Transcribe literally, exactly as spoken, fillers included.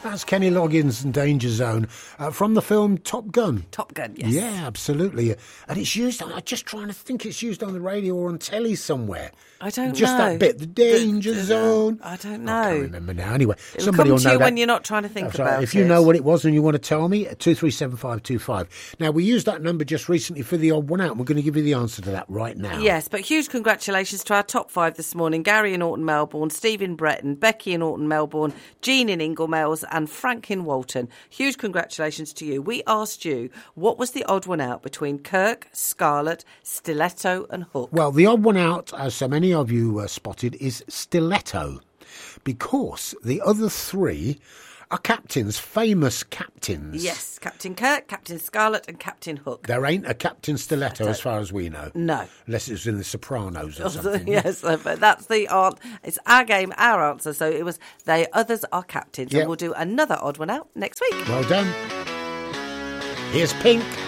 That's Kenny Loggins and Danger Zone uh, from the film Top Gun. Top Gun, yes. Yeah, absolutely. And it's used on, I'm just trying to think it's used on the radio or on telly somewhere. I don't just know. Just that bit, the Danger the, the, Zone. I don't know. I can't remember now. Anyway, It'll somebody come will to know you that. when you're not trying to think That's about right. it. If you know what it was and you want to tell me, two three seven five two five. Now, we used that number just recently for the odd one out. We're going to give you the answer to that right now. Yes, but huge congratulations to our top five this morning. Gary in Orton, Melbourne, Steve in Breton, Becky in Orton, Melbourne, Jean in Inglemells and Frank in Walton. Huge congratulations to you. We asked you, what was the odd one out between Kirk, Scarlett, Stiletto and Hook? Well, the odd one out, as so many of you uh, spotted, is Stiletto, because the other three are captains, famous captains. Yes, Captain Kirk, Captain Scarlett and Captain Hook. There ain't a Captain Stiletto as far as we know. No. Unless it's in The Sopranos or something. Yes, but that's the answer. It's our game, our answer. So it was, they others are captains. Yep. And we'll do another odd one out next week. Well done. Here's Pink.